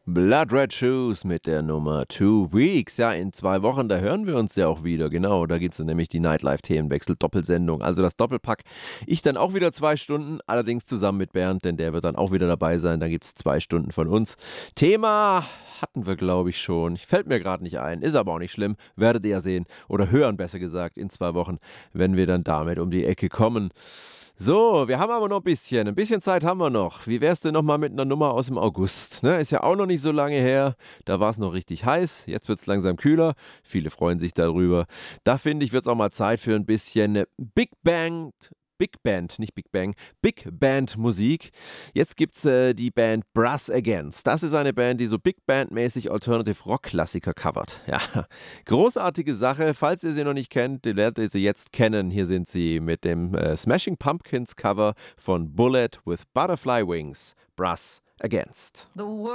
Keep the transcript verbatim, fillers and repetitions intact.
Blood Red Shoes mit der Nummer Two Weeks. Ja, in zwei Wochen, da hören wir uns ja auch wieder. Genau, da gibt es nämlich die Nightlife-Themenwechsel-Doppelsendung, also das Doppelpack. Ich dann auch wieder zwei Stunden, allerdings zusammen mit Bernd, denn der wird dann auch wieder dabei sein. Da gibt es zwei Stunden von uns. Thema hatten wir, glaube ich, schon. Fällt mir gerade nicht ein, ist aber auch nicht schlimm. Werdet ihr ja sehen oder hören, besser gesagt, in zwei Wochen, wenn wir dann damit um die Ecke kommen. So, wir haben aber noch ein bisschen. Ein bisschen Zeit haben wir noch. Wie wär's denn nochmal mit einer Nummer aus dem August? Ne, ist ja auch noch nicht so lange her. Da war es noch richtig heiß. Jetzt wird es langsam kühler. Viele freuen sich darüber. Da finde ich, wird es auch mal Zeit für ein bisschen Big Bang. Big Band, nicht Big Bang, Big Band Musik. Jetzt gibt es äh, die Band Brass Against. Das ist eine Band, die so Big Band-mäßig Alternative Rock Klassiker covert. Ja, großartige Sache. Falls ihr sie noch nicht kennt, lernt ihr sie jetzt kennen. Hier sind sie mit dem äh, Smashing Pumpkins Cover von Bullet with Butterfly Wings. Brass Against.